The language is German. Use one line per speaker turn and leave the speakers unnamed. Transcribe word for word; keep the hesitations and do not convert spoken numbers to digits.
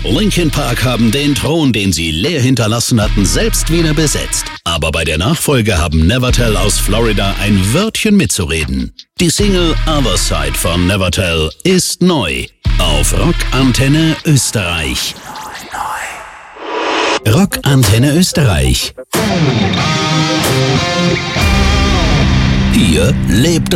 Linkin Park haben den Thron, den sie leer hinterlassen hatten, selbst wieder besetzt. Aber bei der Nachfolge haben Nevertell aus Florida ein Wörtchen mitzureden. Die Single Other Side von Nevertell ist neu auf Rock Antenne Österreich. Rock Antenne Österreich. Hier lebt